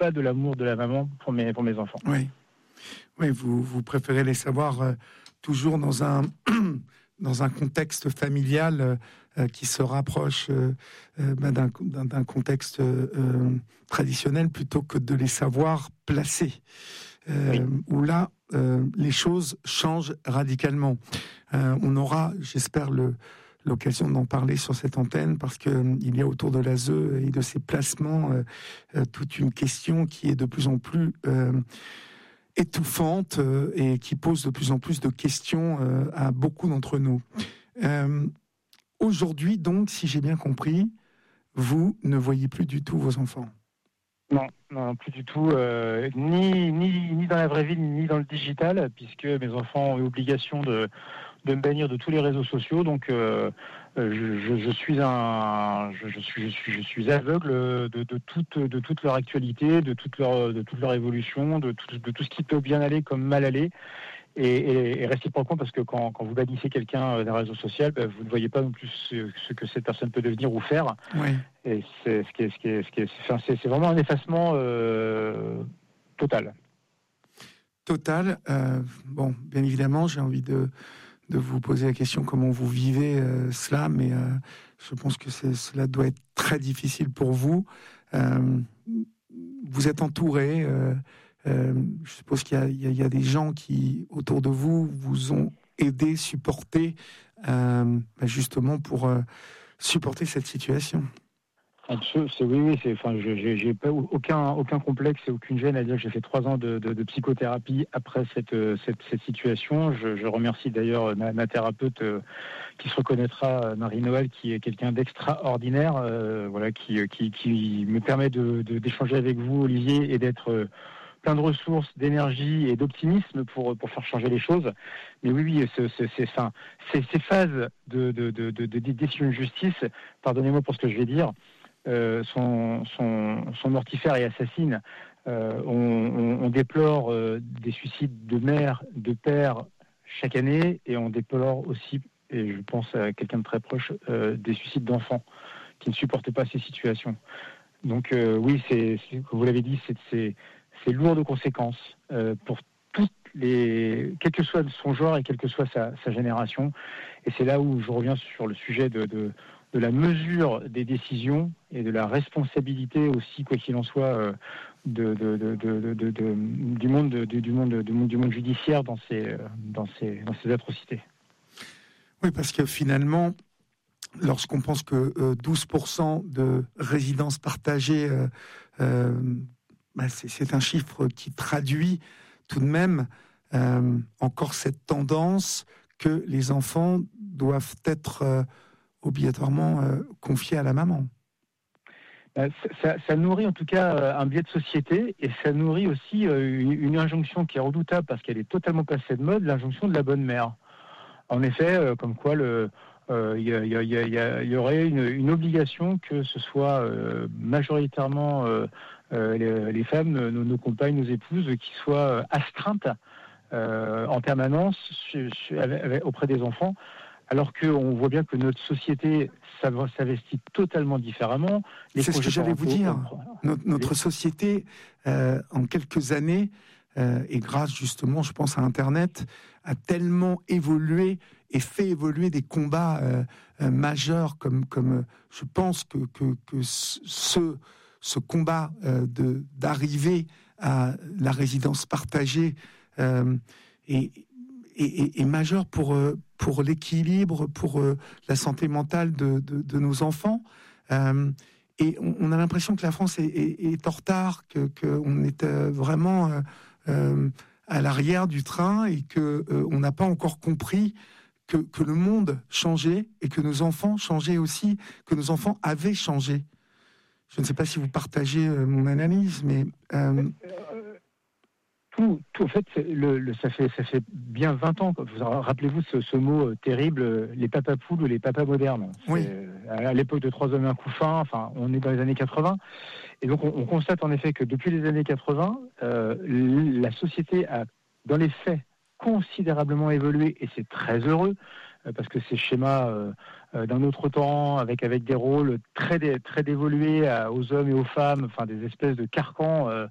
pas de l'amour de la maman pour mes enfants. Oui, oui, vous préférez les savoir toujours dans un dans un contexte familial qui se rapproche d'un contexte traditionnel plutôt que de les savoir placés. Oui. Où là, les choses changent radicalement. On aura, j'espère, l'occasion d'en parler sur cette antenne, parce que il y a autour de l'ASE et de ses placements toute une question qui est de plus en plus étouffante et qui pose de plus en plus de questions à beaucoup d'entre nous. Aujourd'hui, donc, si j'ai bien compris, vous ne voyez plus du tout vos enfants. Non, plus du tout, ni dans la vraie vie, ni dans le digital, puisque mes enfants ont eu obligation de me bannir de tous les réseaux sociaux. Donc, je suis aveugle de toute leur actualité, de toute leur évolution, de tout ce qui peut bien aller comme mal aller. Et réciproquement, parce que quand vous bannissez quelqu'un d'un réseau social, vous ne voyez pas non plus ce que cette personne peut devenir ou faire. Oui. Et c'est vraiment un effacement total. Total. Bon, bien évidemment, j'ai envie de vous poser la question comment vous vivez cela, mais je pense que cela doit être très difficile pour vous. Vous êtes entouré. Je suppose qu'il y a des gens qui, autour de vous, vous ont aidé, supporté, justement pour supporter cette situation. Oui, j'ai pas aucun complexe et aucune gêne à dire que j'ai fait 3 ans de psychothérapie après cette situation. Je remercie d'ailleurs ma thérapeute qui se reconnaîtra, Marie-Noël, qui est quelqu'un d'extraordinaire, qui me permet d'échanger avec vous, Olivier, et d'être plein de ressources, d'énergie et d'optimisme pour faire changer les choses. Mais oui, ces phases de décision de justice, pardonnez-moi pour ce que je vais dire, sont mortifères et assassines. On déplore des suicides de mères, de pères chaque année, et on déplore aussi, et je pense à quelqu'un de très proche, des suicides d'enfants qui ne supportent pas ces situations. Donc oui, comme vous l'avez dit, c'est lourd de conséquences pour quel que soit son genre et quelle que soit sa génération. Et c'est là où je reviens sur le sujet de la mesure des décisions et de la responsabilité aussi, quoi qu'il en soit, du monde judiciaire dans ces atrocités. Oui, parce que finalement, lorsqu'on pense que 12% de résidences partagées, c'est un chiffre qui traduit tout de même encore cette tendance que les enfants doivent être obligatoirement confiés à la maman. Ça nourrit en tout cas un biais de société, et ça nourrit aussi une injonction qui est redoutable parce qu'elle est totalement passée de mode, l'injonction de la bonne mère. En effet, comme quoi il y aurait une obligation que ce soit majoritairement les femmes, nos compagnes, nos épouses, qui soient astreintes en permanence auprès des enfants, alors qu'on voit bien que notre société s'investit totalement différemment. C'est ce que j'allais vous dire. Notre société, en quelques années, et grâce justement, je pense à Internet, a tellement évolué et fait évoluer des combats majeurs, comme je pense que ce combat d'arriver à la résidence partagée est majeur pour l'équilibre, pour la santé mentale de nos enfants. Et on a l'impression que la France est en retard, qu'on est vraiment à l'arrière du train, et qu'on n'a pas encore compris que le monde changeait et que nos enfants changeaient aussi, que nos enfants avaient changé. Je ne sais pas si vous partagez mon analyse, mais... Tout, en fait, ça fait bien 20 ans. Rappelez-vous ce mot terrible, les papapoules ou les papas modernes. Oui. À l'époque de 3 hommes et un couffin, enfin, on est dans les années 80. Et donc, on constate en effet que depuis les années 80, la société a, dans les faits, considérablement évolué, et c'est très heureux, parce que ces schémas d'un autre temps, avec des rôles très dévolués aux hommes et aux femmes, enfin des espèces de carcans